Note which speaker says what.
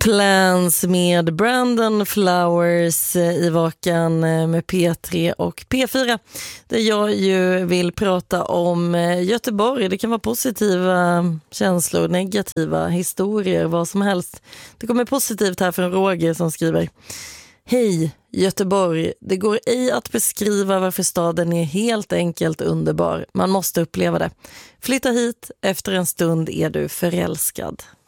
Speaker 1: Plans med Brandon Flowers i Vakan med P3 och P4. Där jag ju vill prata om Göteborg. Det kan vara positiva känslor, negativa historier, vad som helst. Det kommer positivt här från Roger som skriver: Hej Göteborg, det går ej att beskriva varför staden är helt enkelt underbar. Man måste uppleva det. Flytta hit, efter en stund är du förälskad.